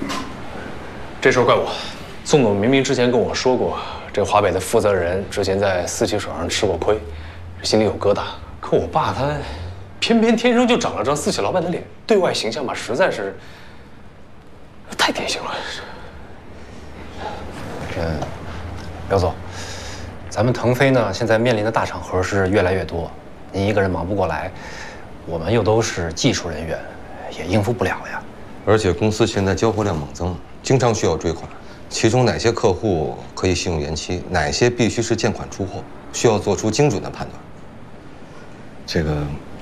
这事儿怪我。宋总明明之前跟我说过，这华北的负责人之前在私企手上吃过亏，心里有疙瘩。可我爸他偏偏天生就长了张私企老板的脸，对外形象吧，实在是太典型了。 刘总，咱们腾飞呢，现在面临的大场合是越来越多，您一个人忙不过来，我们又都是技术人员，也应付不了呀。 而且公司现在交货量猛增，经常需要追款，其中哪些客户可以信用延期，哪些必须是见款出货，需要做出精准的判断。 这个